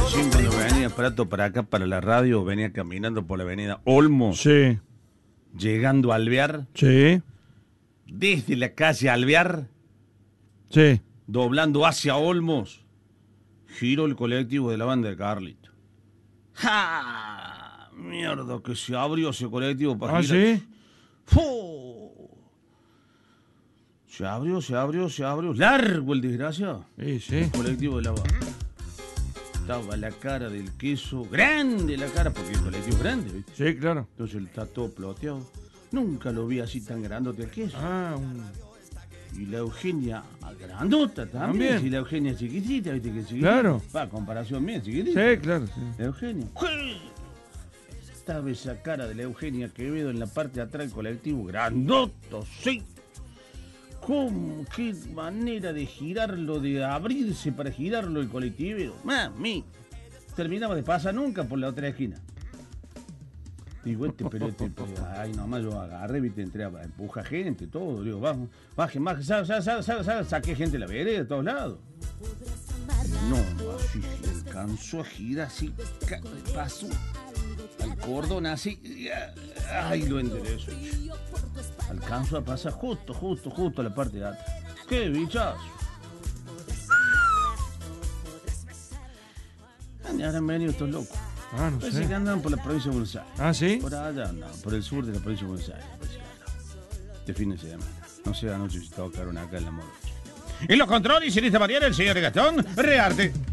Recién cuando venía Prato para acá, para la radio, venía caminando por la avenida Olmos, Sí, llegando a Alvear, sí, desde la calle Alvear, sí. doblando hacia Olmos, giró el colectivo de la banda de Carlito. ¡Ja! Mierda, que se abrió ese colectivo para ¿Ah, girar. sí? ¡Fu! Se abrió. Largo el desgraciado. Sí, sí. El colectivo de la banda. Estaba la cara del queso, grande la cara, porque el colectivo es grande, ¿viste? Sí, claro. Entonces él está todo ploteado. Nunca lo vi así tan grandote el queso. Ah, Y la Eugenia, grandota también. También. Si la Eugenia es chiquitita, ¿viste que es chiquitita? Claro. Va, comparación mía, chiquitita. sí, claro. Sí. La Eugenia. Estaba esa cara de la Eugenia Quevedo en la parte de atrás del colectivo, grandoto, sí. ¿Cómo? ¿Qué manera de girarlo, de abrirse para girarlo el colectivo? Mami, terminaba de pasar nunca por la otra esquina. Digo, pero ay, nomás yo agarré, viste, entré a empujar gente, todo. Digo, vamos, baje, saqué gente de la vereda de todos lados. No, así alcanzó a girar así, pasó al cordón así, ay, lo enderezó. Alcanzó a pasar justo a la parte de atrás. ¡Qué bichazo! Ahora han venido estos locos. Ah, no Parece sé. que andan por la provincia de Buenos Aires. Ah, ¿sí? Por allá andan, por el sur de la provincia de Buenos Aires. Parece que andan. Este fin de semana. No sé anoche si tocaron acá en la moda. En los controles y en esta mañana el señor Gastón Rearte.